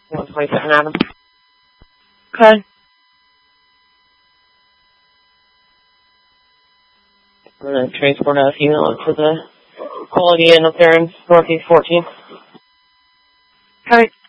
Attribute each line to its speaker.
Speaker 1: 127 Adam.
Speaker 2: Okay.
Speaker 1: I'm going to transport out unit to the Quality Inn up there in Northeast 14.
Speaker 2: Okay.